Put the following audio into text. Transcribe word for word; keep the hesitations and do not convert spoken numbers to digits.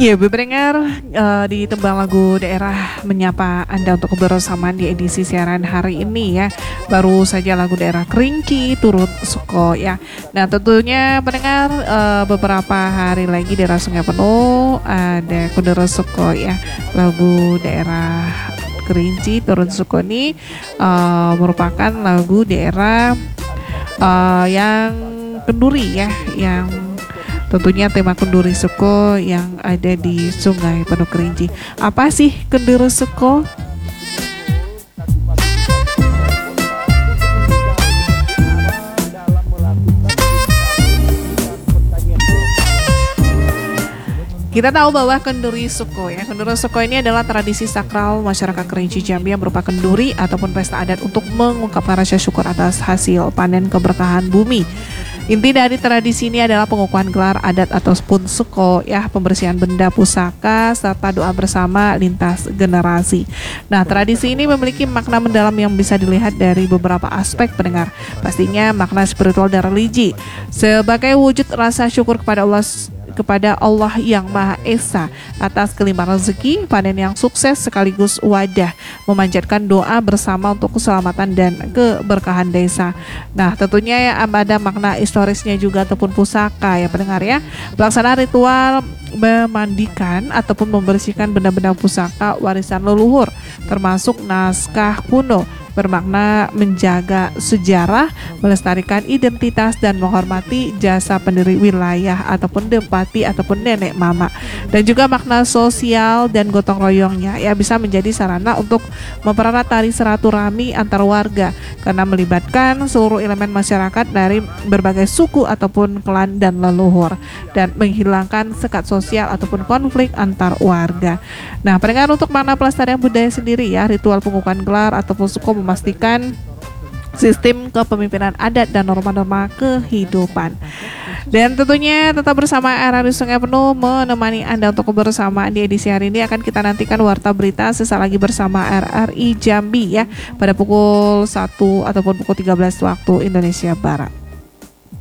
Ya, pendengar, uh, di tembang lagu daerah menyapa Anda untuk kebersamaan di edisi siaran hari ini ya. Baru saja lagu daerah Kerinci turut Suko ya. Nah, tentunya pendengar, uh, beberapa hari lagi daerah Sungai Penuh ada Kundera Suko ya. Lagu daerah Kerinci turun Suko ini uh, merupakan lagu daerah uh, yang kenduri ya, yang tentunya tema Kenduri Suko yang ada di Sungai Penuh Kerinci. Apa sih Kenduri Suko? Kita tahu bahwa Kenduri Suko ya, Kenduri Suko ini adalah tradisi sakral masyarakat Kerinci Jambi yang berupa kenduri ataupun pesta adat untuk mengungkapkan rasa syukur atas hasil panen keberkahan bumi. Inti dari tradisi ini adalah pengukuhan gelar adat ataupun suko ya, pembersihan benda pusaka serta doa bersama lintas generasi. Nah, tradisi ini memiliki makna mendalam yang bisa dilihat dari beberapa aspek pendengar. Pastinya makna spiritual dan religi sebagai wujud rasa syukur kepada Allah kepada Allah yang Maha Esa atas kelimpahan rezeki, panen yang sukses sekaligus wadah memanjatkan doa bersama untuk keselamatan dan keberkahan desa. Nah, tentunya ya ada makna historisnya juga ataupun pusaka ya pendengar ya. Pelaksanaan ritual memandikan ataupun membersihkan benda-benda pusaka warisan leluhur termasuk naskah kuno bermakna menjaga sejarah, melestarikan identitas dan menghormati jasa pendiri wilayah ataupun dempati ataupun nenek mama. Dan juga makna sosial dan gotong royongnya ya bisa menjadi sarana untuk mempererat tali silaturahmi antar warga karena melibatkan seluruh elemen masyarakat dari berbagai suku ataupun klan dan leluhur dan menghilangkan sekat sosial ataupun konflik antar warga. Nah, pendengar, untuk makna pelestarian budaya sendiri ya, ritual pengukuhan gelar ataupun suku memastikan sistem kepemimpinan adat dan norma-norma kehidupan. Dan tentunya tetap bersama R R I Sungai Penuh menemani Anda untuk kebersamaan di edisi hari ini. Akan kita nantikan warta berita sesaat lagi bersama R R I Jambi ya pada pukul satu ataupun pukul tiga belas waktu Indonesia Barat.